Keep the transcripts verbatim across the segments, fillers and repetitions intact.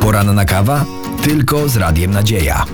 Poranna kawa? Tylko z Radiem Nadzieja.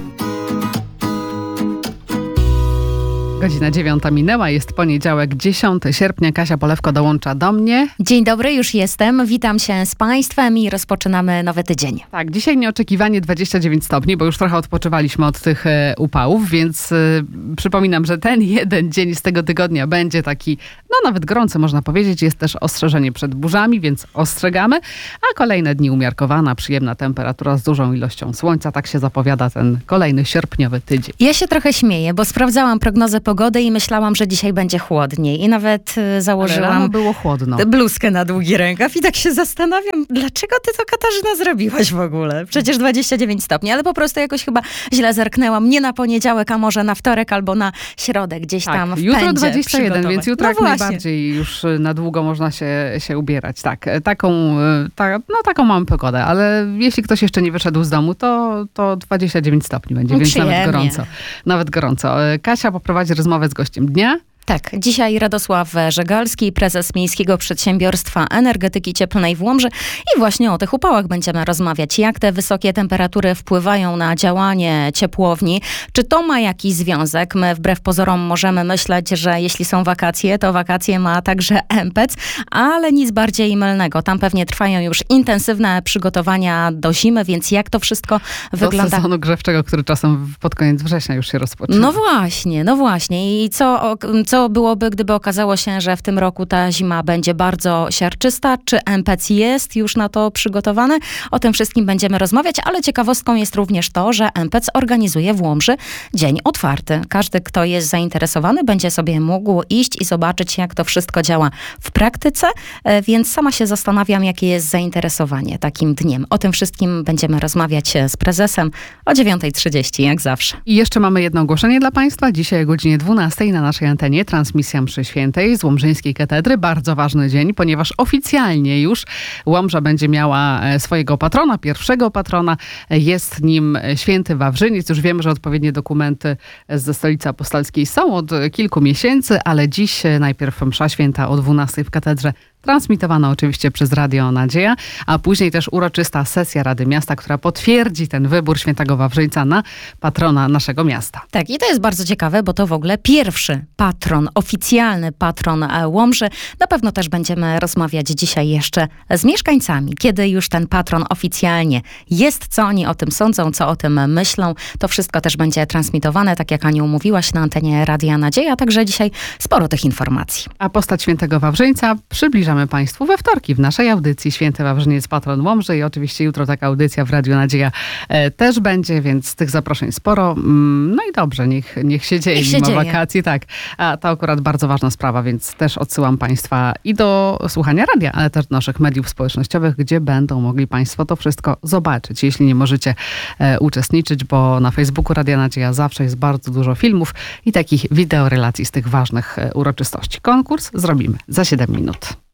Godzina dziewiąta minęła, jest poniedziałek, dziesiątego sierpnia. Kasia Polewko dołącza do mnie. Dzień dobry, już jestem. Witam się z Państwem i rozpoczynamy nowy tydzień. Tak, dzisiaj nieoczekiwanie dwadzieścia dziewięć stopni, bo już trochę odpoczywaliśmy od tych e, upałów, więc e, przypominam, że ten jeden dzień z tego tygodnia będzie taki, no nawet gorący można powiedzieć. Jest też ostrzeżenie przed burzami, więc ostrzegamy. A kolejne dni umiarkowana, przyjemna temperatura z dużą ilością słońca. Tak się zapowiada ten kolejny sierpniowy tydzień. Ja się trochę śmieję, bo sprawdzałam prognozę pogody i myślałam, że dzisiaj będzie chłodniej. I nawet y, założyłam Ale rano było chłodno. bluzkę na długi rękaw i tak się zastanawiam, dlaczego ty to, Katarzyna, zrobiłaś w ogóle? Przecież dwadzieścia dziewięć stopni, ale po prostu jakoś chyba źle zerknęłam. Nie na poniedziałek, a może na wtorek albo na środę, gdzieś tak, tam w jutro pędzie dwadzieścia jeden, więc jutro no jak właśnie. najbardziej już na długo można się, się ubierać. Tak, taką, ta, no, taką mamy pogodę, ale jeśli ktoś jeszcze nie wyszedł z domu, to, to dwadzieścia dziewięć stopni będzie, więc Przyjemnie. nawet gorąco. Nawet gorąco. Kasia poprowadzi rozmowę z gościem dnia. Tak, dzisiaj Radosław Żegalski, prezes Miejskiego Przedsiębiorstwa Energetyki Cieplnej w Łomży i właśnie o tych upałach będziemy rozmawiać. Jak te wysokie temperatury wpływają na działanie ciepłowni? Czy to ma jakiś związek? My wbrew pozorom możemy myśleć, że jeśli są wakacje, to wakacje ma także M P E C, ale nic bardziej mylnego. Tam pewnie trwają już intensywne przygotowania do zimy, więc jak to wszystko wygląda? Do sezonu grzewczego, który czasem pod koniec września już się rozpoczyna. No właśnie, no właśnie. I co, co Co byłoby, gdyby okazało się, że w tym roku ta zima będzie bardzo siarczysta? Czy M P E C jest już na to przygotowany? O tym wszystkim będziemy rozmawiać, ale ciekawostką jest również to, że M P E C organizuje w Łomży dzień otwarty. Każdy, kto jest zainteresowany, będzie sobie mógł iść i zobaczyć, jak to wszystko działa w praktyce, więc sama się zastanawiam, jakie jest zainteresowanie takim dniem. O tym wszystkim będziemy rozmawiać z prezesem o dziewiąta trzydzieści, jak zawsze. I jeszcze mamy jedno ogłoszenie dla Państwa. Dzisiaj o godzinie dwunastej na naszej antenie transmisja mszy świętej z Łomżyńskiej Katedry. Bardzo ważny dzień, ponieważ oficjalnie już Łomża będzie miała swojego patrona, pierwszego patrona. Jest nim święty Wawrzyniec. Już wiemy, że odpowiednie dokumenty ze Stolicy Apostolskiej są od kilku miesięcy, ale dziś najpierw msza święta o dwunastej w katedrze, transmitowana oczywiście przez Radio Nadzieja, a później też uroczysta sesja Rady Miasta, która potwierdzi ten wybór świętego Wawrzyńca na patrona naszego miasta. Tak, i to jest bardzo ciekawe, bo to w ogóle pierwszy patron, oficjalny patron Łomży. Na pewno też będziemy rozmawiać dzisiaj jeszcze z mieszkańcami, kiedy już ten patron oficjalnie jest, co oni o tym sądzą, co o tym myślą. To wszystko też będzie transmitowane, tak jak Aniu mówiłaś, na antenie Radia Nadzieja, także dzisiaj sporo tych informacji. A postać świętego Wawrzyńca przybliżamy Państwu we wtorki w naszej audycji Święty Wawrzyniec, patron Łomży, i oczywiście jutro taka audycja w Radiu Nadzieja e, też będzie, więc tych zaproszeń sporo. Mm, no i dobrze, niech, niech się dzieje Niech się mimo dzieje. wakacji. Tak, a to akurat bardzo ważna sprawa, więc też odsyłam Państwa i do słuchania radia, ale też do naszych mediów społecznościowych, gdzie będą mogli Państwo to wszystko zobaczyć. Jeśli nie możecie e, uczestniczyć, bo na Facebooku Radia Nadzieja zawsze jest bardzo dużo filmów i takich wideorelacji z tych ważnych e, uroczystości. Konkurs zrobimy za siedem minut.